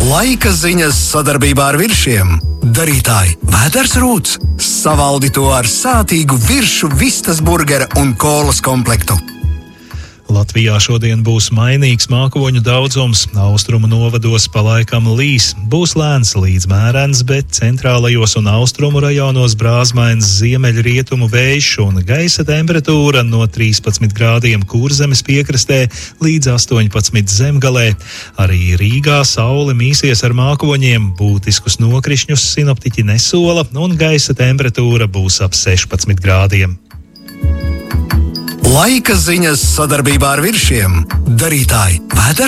Laika ziņas sadarbībā ar Viršiem. Darītāji Vēders Rūts. Savaldi to ar sātīgu Viršu vistas burgera un kolas komplektu. Latvijā šodien būs mainīgs mākoņu daudzums, austrumu novados pa laikam līs, būs lēns līdz mērens, bet centrālajos un austrumu rajonos brāzmains ziemeļrietumu vējš un gaisa temperatūra no 13 grādiem Kurzemes piekrastē līdz 18 zemgalē. Arī Rīgā saule mīsies ar mākoņiem, būtiskus nokrišņus sinoptiķi nesola un gaisa temperatūra būs ap 16 grādiem. Laika ziņas sadarbībā ar Viršiem. Darītāji Vēders